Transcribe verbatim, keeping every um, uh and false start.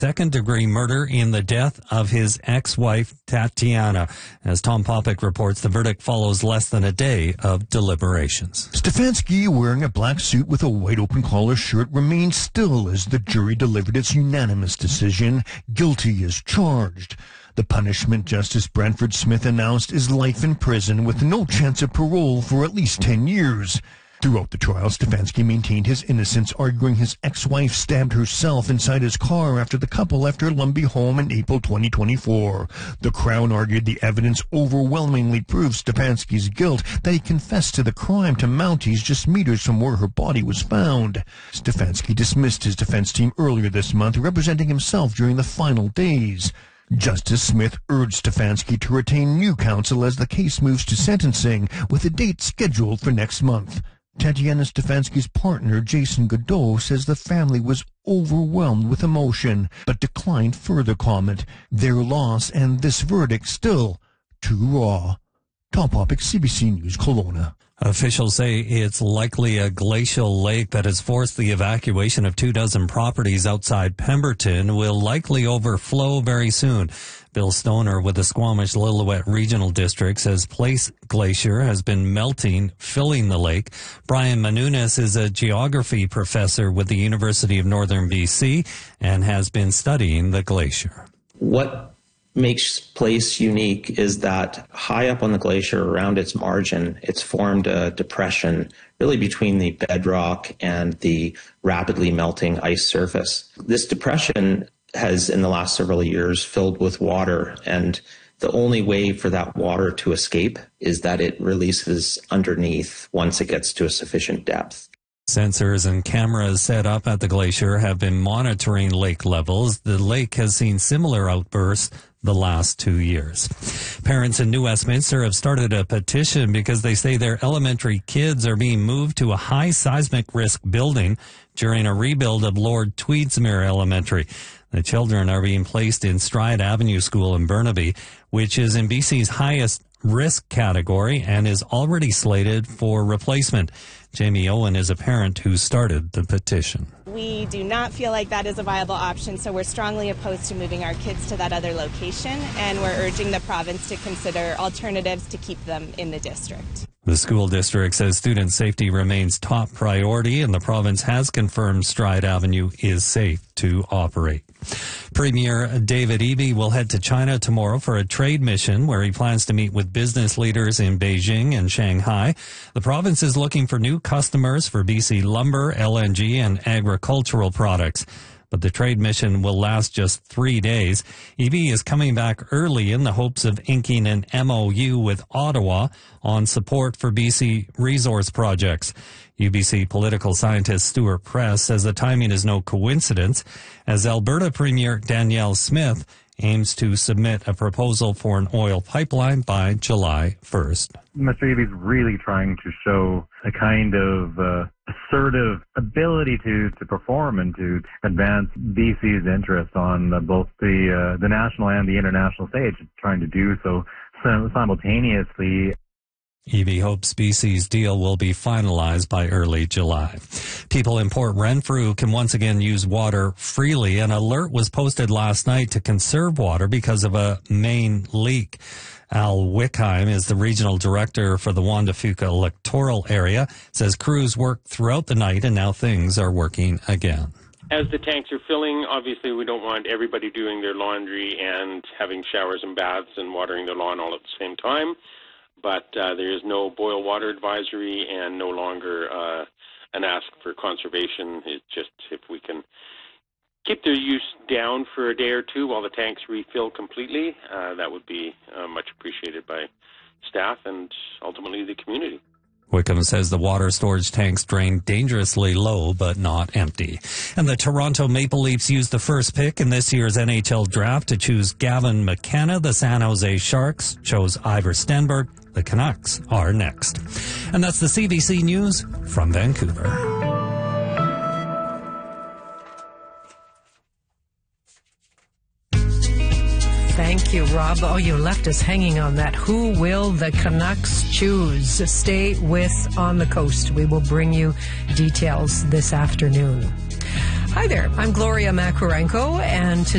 second-degree murder in the death of his ex-wife, Tatiana. As Tom Popick reports, the verdict follows less than a day of deliberations. Stefanski, wearing a black suit with a white open collar shirt, remained still as the jury delivered its unanimous decision. Guilty as charged. The punishment Justice Brentford Smith announced is life in prison with no chance of parole for at least ten years. Throughout the trial, Stefanski maintained his innocence, arguing his ex-wife stabbed herself inside his car after the couple left her Lumby home in April twenty twenty-four. The Crown argued the evidence overwhelmingly proves Stefanski's guilt, that he confessed to the crime to Mounties just meters from where her body was found. Stefanski dismissed his defense team earlier this month, representing himself during the final days. Justice Smith urged Stefanski to retain new counsel as the case moves to sentencing, with a date scheduled for next month. Tatiana Stefanski's partner, Jason Godot, says the family was overwhelmed with emotion, but declined further comment. Their loss and this verdict still too raw. Tom Popick, C B C News, Kelowna. Officials say it's likely a glacial lake that has forced the evacuation of two dozen properties outside Pemberton will likely overflow very soon. Bill Stoner with the Squamish-Lillooet Regional District says Place Glacier has been melting, filling the lake. Brian Manunis is a geography professor with the University of Northern B C and has been studying the glacier. What makes Place unique is that high up on the glacier around its margin, it's formed a depression really between the bedrock and the rapidly melting ice surface. This depression has in the last several years filled with water, and the only way for that water to escape is that it releases underneath once it gets to a sufficient depth. Sensors and cameras set up at the glacier have been monitoring lake levels. The lake has seen similar outbursts the last two years. Parents in New Westminster have started a petition because they say their elementary kids are being moved to a high seismic risk building during a rebuild of Lord Tweedsmuir Elementary. The children are being placed in Stride Avenue School in Burnaby, which is in B C's highest risk category and is already slated for replacement. Jamie Owen is a parent who started the petition. We do not feel like that is a viable option, so we're strongly opposed to moving our kids to that other location, and we're urging the province to consider alternatives to keep them in the district. The school district says student safety remains top priority, and the province has confirmed Stride Avenue is safe to operate. Premier David Eby will head to China tomorrow for a trade mission where he plans to meet with business leaders in Beijing and Shanghai. The province is looking for new customers for B C lumber, L N G, and agricultural products. But the trade mission will last just three days. Eby is coming back early in the hopes of inking an M O U with Ottawa on support for B C resource projects. U B C political scientist Stuart Press says the timing is no coincidence, as Alberta Premier Danielle Smith aims to submit a proposal for an oil pipeline by July first. Mister Eby's really trying to show a kind of uh, assertive ability to, to perform and to advance B C's interest on uh, both the uh, the national and the international stage, trying to do so simultaneously. Eby hopes B C's deal will be finalized by early July. People in Port Renfrew can once again use water freely. An alert was posted last night to conserve water because of a main leak. Al Wickheim is the regional director for the Juan de Fuca electoral area. Says crews worked throughout the night and now things are working again. As the tanks are filling, obviously we don't want everybody doing their laundry and having showers and baths and watering their lawn all at the same time. But uh, there is no boil water advisory and no longer uh, an ask for conservation. It's just if we can keep their use down for a day or two while the tanks refill completely, uh, that would be uh, much appreciated by staff and ultimately the community. Wickham says the water storage tanks drain dangerously low but not empty. And the Toronto Maple Leafs used the first pick in this year's N H L draft to choose Gavin McKenna. The San Jose Sharks chose Ivor Stenberg. The Canucks are next. And that's the C B C News from Vancouver. Thank you, Rob. Oh, you left us hanging on that. Who will the Canucks choose? Stay with On the Coast. We will bring you details this afternoon. Hi there. I'm Gloria Makurenko, and today